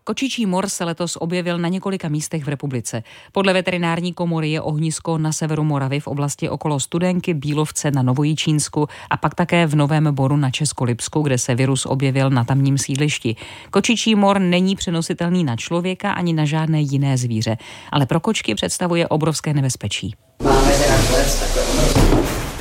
Kočičí mor se letos objevil na několika místech v republice. Podle veterinární komory je ohnisko na severu Moravy v oblasti okolo Studenky, Bílovce na Novojičínsku a pak také v Novém Boru na Českolipsku, kde se virus objevil na tamním sídlišti. Kočičí mor není přenositelný na člověka ani na žádné jiné zvíře, ale pro kočky představuje obrovské nebezpečí. Máme teda klec, takhle obrovský.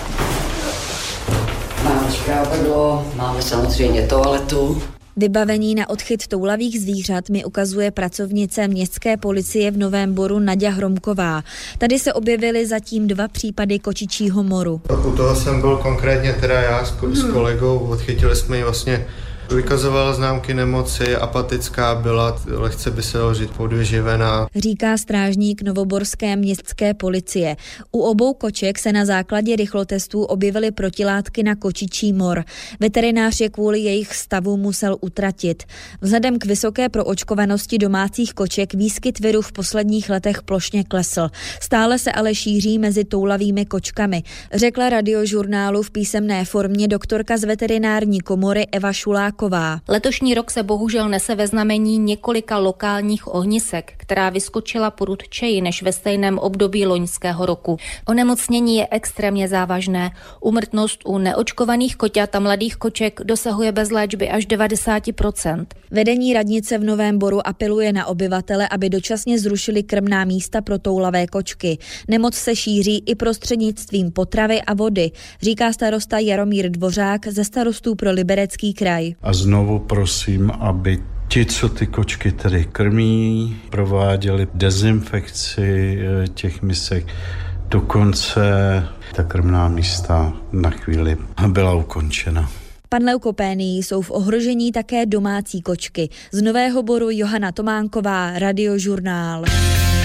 Máme škrábadlo, máme samozřejmě toaletu. Vybavení na odchyt toulavých zvířat mi ukazuje pracovnice městské policie v Novém Boru Naďa Hromková. Tady se objevily zatím 2 případy kočičího moru. U toho jsem byl konkrétně teda já s kolegou, odchytili jsme ji vlastně. Vykazovala známky nemoci, apatická byla, lehce by se dalo říct podvyživená. Říká strážník novoborské městské policie. U obou koček se na základě rychlotestů objevily protilátky na kočičí mor. Veterinář je kvůli jejich stavu musel utratit. Vzhledem k vysoké proočkovanosti domácích koček výskyt viru v posledních letech plošně klesl. Stále se ale šíří mezi toulavými kočkami, řekla Radiožurnálu v písemné formě doktorka z veterinární komory Eva Šuláková. Letošní rok se bohužel nese ve znamení několika lokálních ohnisek, která vyskočila prudčeji než ve stejném období loňského roku. Onemocnění je extrémně závažné. Úmrtnost u neočkovaných koťat a mladých koček dosahuje bez léčby až 90%. Vedení radnice v Novém Boru apeluje na obyvatele, aby dočasně zrušili krmná místa pro toulavé kočky. Nemoc se šíří i prostřednictvím potravy a vody, říká starosta Jaromír Dvořák ze Starostů pro Liberecký kraj. A znovu prosím, aby ti, co ty kočky tedy krmí, prováděli dezinfekci těch misek. Dokonce ta krmná místa na chvíli byla ukončena. Pan leukopénií jsou v ohrožení také domácí kočky. Z Nového Boru Johana Tománková, Radiožurnál.